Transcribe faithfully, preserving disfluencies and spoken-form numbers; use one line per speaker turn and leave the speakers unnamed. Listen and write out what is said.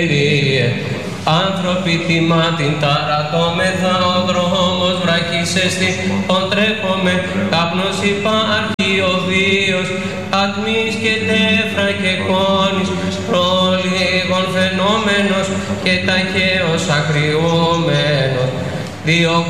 Άνθρωποι θυμάτιν ταρατώμεθα, ο δρόμος βραχής εστι, οντρέχομαι, καπνός υπάρχει ο βίος, ατμής και τέφρα και κόνης, προλίγων φαινόμενος και ταχαίος ακριούμενος. Δύο